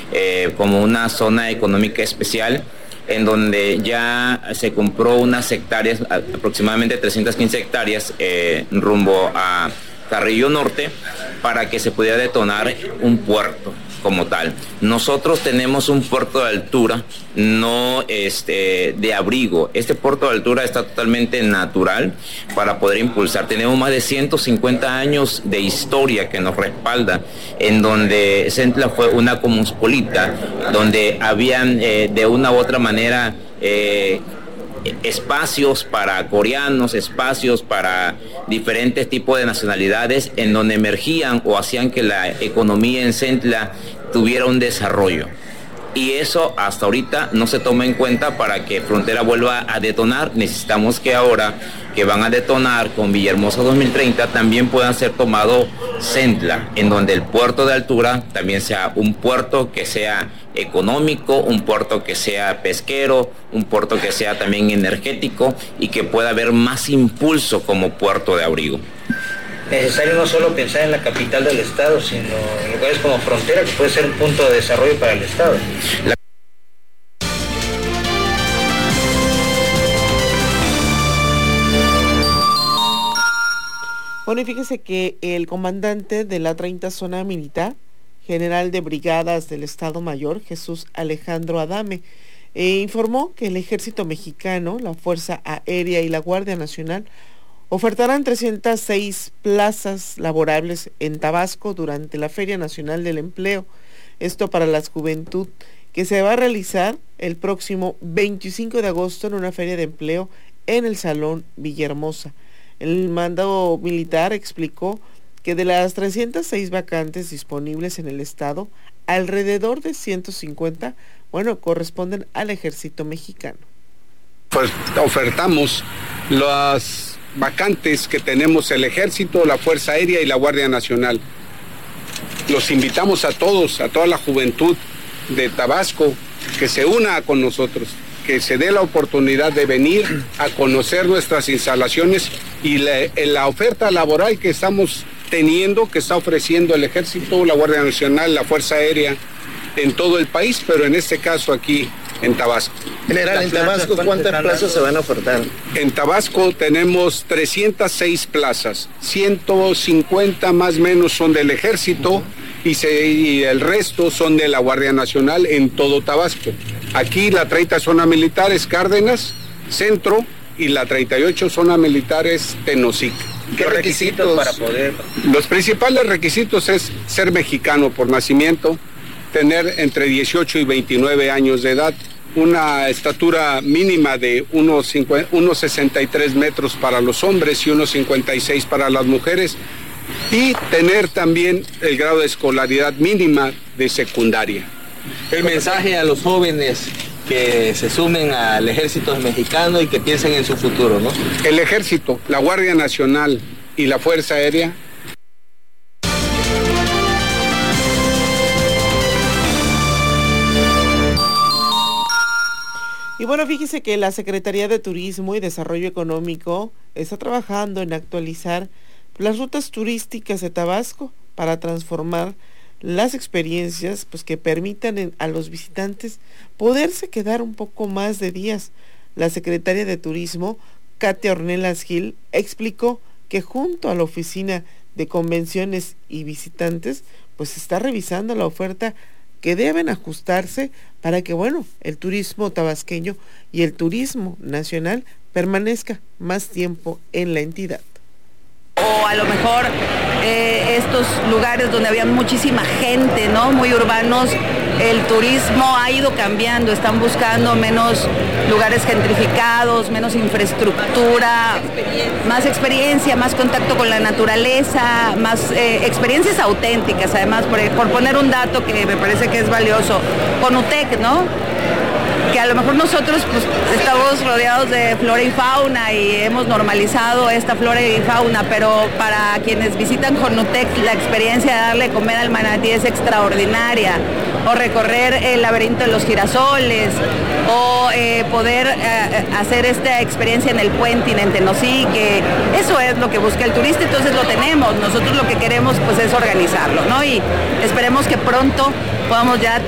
como una zona económica especial, en donde ya se compró unas hectáreas, aproximadamente 315 hectáreas, rumbo a Carrillo Norte, para que se pudiera detonar un puerto como tal. Nosotros tenemos un puerto de altura, no de abrigo. Este puerto de altura está totalmente natural para poder impulsar. Tenemos más de 150 años de historia que nos respalda, en donde Centla fue una cosmopolita, donde habían de una u otra manera espacios para coreanos, espacios para diferentes tipos de nacionalidades, en donde emergían o hacían que la economía en Centla tuviera un desarrollo. Y eso hasta ahorita no se toma en cuenta. Para que Frontera vuelva a detonar, necesitamos que ahora que van a detonar con Villahermosa 2030 también puedan ser tomado Centla, en donde el puerto de altura también sea un puerto que sea económico, un puerto que sea pesquero, un puerto que sea también energético y que pueda haber más impulso como puerto de abrigo. Necesario no solo pensar en la capital del estado, sino en lugares como Frontera, que puede ser un punto de desarrollo para el estado. Bueno, y fíjese que el comandante de la 30 Zona Militar, general de brigadas del Estado Mayor, Jesús Alejandro Adame, informó que el Ejército Mexicano, la Fuerza Aérea y la Guardia Nacional ofertarán 306 plazas laborables en Tabasco durante la Feria Nacional del Empleo. Esto para la juventud, que se va a realizar el próximo 25 de agosto en una feria de empleo en el Salón Villahermosa. El mando militar explicó que de las 306 vacantes disponibles en el estado, alrededor de 150, corresponden al Ejército Mexicano. Pues ofertamos las vacantes que tenemos el Ejército, la Fuerza Aérea y la Guardia Nacional. Los invitamos a todos, a toda la juventud de Tabasco, que se una con nosotros, que se dé la oportunidad de venir a conocer nuestras instalaciones y la oferta laboral que estamos teniendo, que está ofreciendo el Ejército, la Guardia Nacional, la Fuerza Aérea en todo el país, pero en este caso aquí en Tabasco. General, en Tabasco, ¿cuántas plazas se van a ofertar? En Tabasco tenemos 306 plazas, 150 más o menos son del Ejército y el resto son de la Guardia Nacional en todo Tabasco. Aquí la 30 Zona Militar es Cárdenas, Centro, y la 38 Zona Militar es Tenosic. ¿Qué requisitos para poder? Los principales requisitos es ser mexicano por nacimiento, tener entre 18 y 29 años de edad, una estatura mínima de unos 63 metros para los hombres y unos 56 para las mujeres, y tener también el grado de escolaridad mínima de secundaria. El mensaje a los jóvenes que se sumen al Ejército Mexicano y que piensen en su futuro, ¿no? El Ejército, la Guardia Nacional y la Fuerza Aérea. Y bueno, fíjese que la Secretaría de Turismo y Desarrollo Económico está trabajando en actualizar las rutas turísticas de Tabasco para transformar las experiencias que permitan a los visitantes poderse quedar un poco más de días. La secretaria de Turismo, Katia Ornelas Gil, explicó que junto a la Oficina de Convenciones y Visitantes, se está revisando la oferta que deben ajustarse para que, el turismo tabasqueño y el turismo nacional permanezca más tiempo en la entidad. O a lo mejor estos lugares donde había muchísima gente, ¿no? Muy urbanos, el turismo ha ido cambiando, están buscando menos lugares gentrificados, menos infraestructura, más experiencia, más contacto con la naturaleza, más experiencias auténticas. Además, por poner un dato que me parece que es valioso, Conutec, ¿no? Que a lo mejor nosotros estamos rodeados de flora y fauna y hemos normalizado esta flora y fauna, pero para quienes visitan Conutec, la experiencia de darle comer al manatí es extraordinaria, o recorrer el laberinto de los girasoles, o poder hacer esta experiencia en el puente en Tenosic, que eso es lo que busca el turista. Entonces lo tenemos, nosotros lo que queremos es organizarlo, ¿no? Y esperemos que pronto podamos ya